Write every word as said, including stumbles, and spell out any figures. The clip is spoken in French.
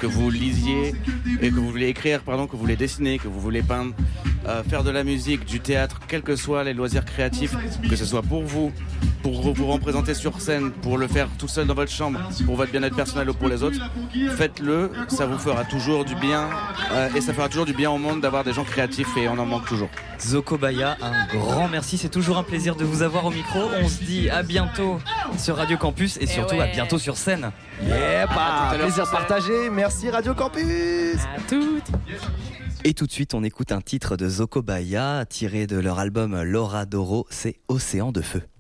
que vous lisiez et que vous voulez écrire, pardon, que vous voulez dessiner, que vous voulez peindre, euh, faire de la musique, du théâtre, quels que soient les loisirs créatifs, que ce soit pour vous, pour vous représenter sur scène, pour le faire tout seul dans votre chambre, pour votre bien-être personnel ou pour les autres, faites-le, ça vous fera toujours du bien euh, et ça fera toujours du bien au monde d'avoir des gens créatifs et on en manque toujours. Zoko Baya, un grand merci, c'est toujours un plaisir de vous avoir au micro. On se dit à bientôt sur Radio Campus et surtout et ouais. à bientôt sur scène. Yeah, bah, plaisir partagé, merci Radio Campus. À toutes. Et tout de suite, on écoute un titre de Zoko Baya tiré de leur album Laura Doro, c'est Océan de Feu.